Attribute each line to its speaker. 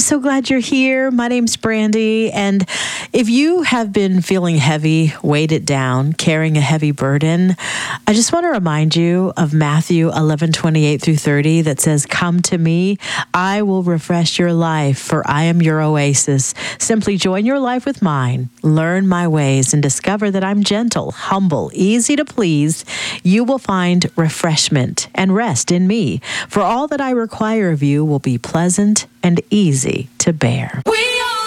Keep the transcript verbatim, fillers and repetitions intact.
Speaker 1: so glad you're here. My name's Brandy, and if you have been feeling heavy, weighted down, carrying a heavy burden, I just want to remind you of Matthew eleven twenty-eight through thirty that says, "Come to me, I will refresh your life, for I am your oasis. Simply join your life with mine, learn my ways, and discover that I'm gentle, humble, easy to please. You will find refreshment and rest in me, for all that I require of you will be pleasant and easy to bear."
Speaker 2: We